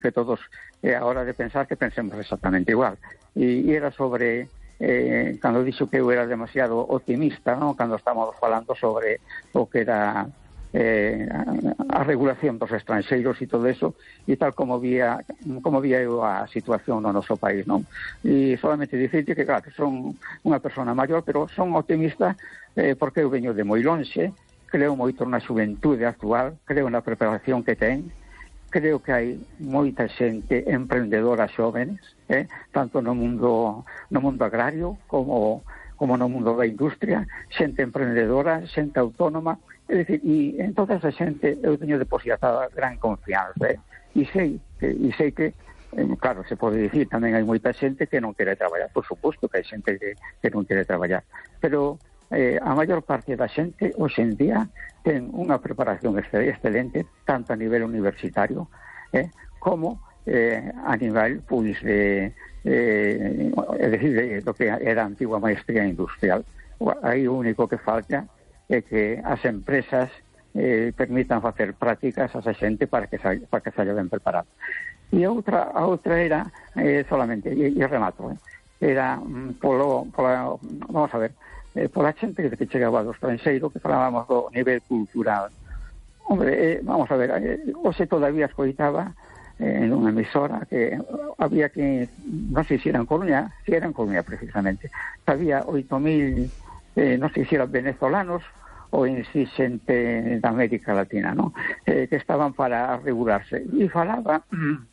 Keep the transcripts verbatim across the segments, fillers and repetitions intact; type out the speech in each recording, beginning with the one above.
que todos, é a hora de pensar que pensemos exactamente igual. E, e era sobre, eh, cando dixo que eu era demasiado optimista, non? Cando estamos falando sobre o que era eh, a, a regulación dos estranxeiros e todo eso, e tal como vía como vía eu a situación no noso país, non? E solamente dicirte que, claro, son unha persona maior, pero son optimista eh, porque eu veño de moi lonxe, creo moito na xuventude actual, creo na preparación que ten, creo que hai moita xente emprendedora xóvenes, eh, tanto no mundo no mundo agrario como como no mundo da industria, xente emprendedora, xente autónoma, é dicir, e en toda esa xente eu teño depositada gran confianza, eh? e sei que, e sei que eh, claro, se pode dicir, tamén hai moita xente que non quere traballar, por suposto que hai xente que, que non quere traballar, pero eh, a maior parte da xente hoxe en día ten unha preparación excelente, tanto a nivel universitario eh, como eh, a nivel pois, de Eh, é dicir, de, do que era a antigua maestría industrial. Aí o único que falta é que as empresas eh, permitan facer prácticas a esa xente para que sa, para que saia ben preparado. E a outra, a outra era eh, solamente, e, e remato, eh, era mm, polo, pola, vamos a ver, eh, pola xente que chegaba do estranxeiro, que falábamos do nivel cultural. Hombre, eh, vamos a ver, eh, hoxe todavía escoitaba en unha emisora que había que, non sei se era en Coruña, si era en Coruña precisamente, había oito mil, eh, non sei se eran venezolanos ou en si xente da América Latina, ¿no? eh, que estaban para regularse. E falaba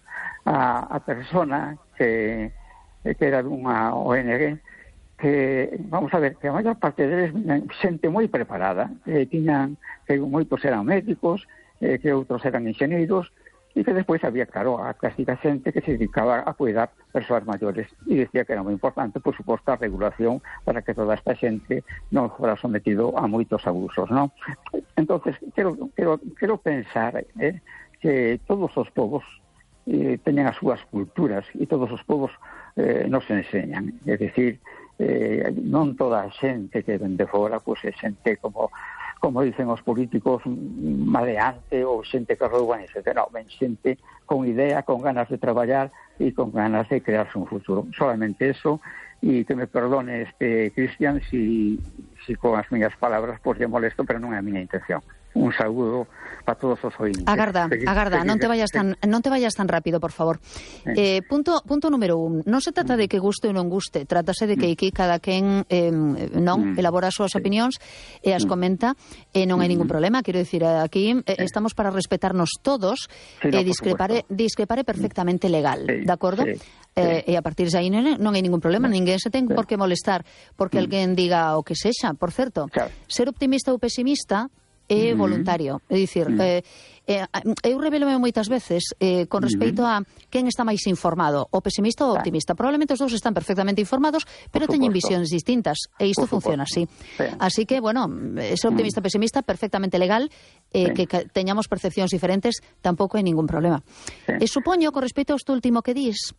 a, a persona que, que era dunha O N G que, vamos a ver, que a maior parte deles xente moi preparada, eh, tiñan, que moitos eran médicos, eh, que outros eran enxeneiros, e que despois había, claro, a clásica xente que se dedicaba a cuidar persoas maiores e decía que era moi importante, por suposto, a regulación para que toda esta xente non fora sometido a moitos abusos, non? Entonces, quero, quero, quero pensar eh, que todos os povos eh, teñen as súas culturas e todos os povos eh, nos enseñan, é dicir, eh, non toda a xente que ven de fora, pois é xente como como dicen os políticos, maleante ou xente que rouban, etcétera. Non, ben xente con idea, con ganas de traballar e con ganas de crearse un futuro. Solamente eso, e que me perdone este Cristian si, si con as miñas palabras pues lle molesto, pero non é a miña intención. Un saúdo para todos os ointes. Agarda, segui, agarda, segui, non te vayas tan non te vayas tan rápido, por favor. Eh, punto punto número un, non se trata de que guste ou non guste, trátase de que aquí cada quen eh, non elabora as súas opinións e as comenta, e non hai ningún problema, quero dicir, aquí eh, estamos para respetarnos todos, e eh, discrepare discrepare perfectamente legal, de acordo? Sí. Eh, e a partir de aí non, non hai ningún problema, ninguén se ten por que molestar porque alguén diga o que sexa. Por certo, ser optimista ou pesimista é voluntario, é dicir, eh, eh, eu revelome moitas veces eh, con respecto a quen está máis informado, o pesimista ou o optimista. Probablemente os dous están perfectamente informados, pero teñen visións distintas, e isto funciona así. Así que, bueno, ser optimista ou pesimista, perfectamente legal, eh, que teñamos percepcións diferentes, tampouco hai ningún problema. E supoño, con respecto a isto último que dis,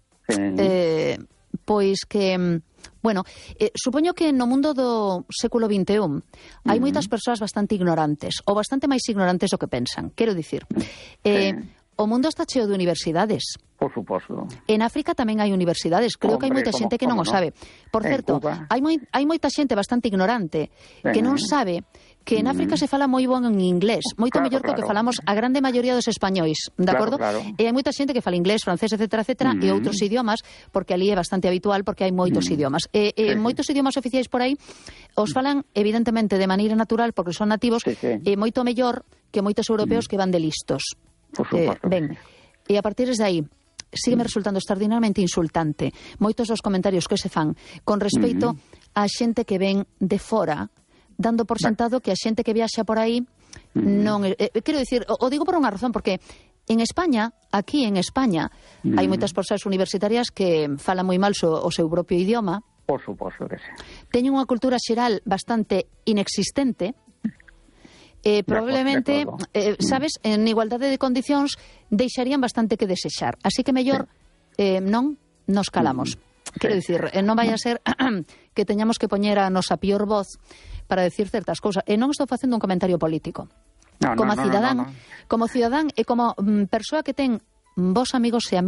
eh, pois que... Bueno, eh, supoño que no mundo do século vinte e un hai moitas persoas bastante ignorantes, ou bastante máis ignorantes do que pensan. Quero dicir, eh, o mundo está cheo de universidades. Por suposto. En África tamén hai universidades. Creo Hombre, que hai moita xente que non o sabe. Por certo, hai, moi, hai moita xente bastante ignorante que non sabe que en África se fala moi bon en inglés, moito claro, mellor claro. que o que falamos a grande maioría dos españois, de acordo? Claro, claro. E hai moita xente que fala inglés, francés, etcétera, etcétera, mm. e outros idiomas, porque ali é bastante habitual, porque hai moitos mm. idiomas. E, e sí, moitos sí. idiomas oficiais por aí os falan, evidentemente, de maneira natural, porque son nativos, sí, sí. e moito mellor que moitos europeos mm. que van de listos. Por suposto. Eh, ben, e a partir de aí, sígueme resultando extraordinariamente insultante moitos dos comentarios que se fan con respecto mm. a xente que ven de fora, dando por sentado que a xente que viaxa por aí non... Eh, quero dicir, o, o digo por unha razón, porque en España, aquí en España, mm. hai moitas persoas universitarias que falan moi mal so, o seu propio idioma. Por suposto que sí. Teñen unha cultura xeral bastante inexistente. Eh, probablemente, eh, sabes, en igualdade de condicións deixarían bastante que desexar. Así que mellor eh, non nos calamos. Mm. Quero dicir, eh, non vai a ser que teñamos que poñer a nosa pior voz para decir certas cousas. E non estou facendo un comentario político. No, como no, cidadán, no, no, no. como cidadán e como mm, persoa que ten vos amigos e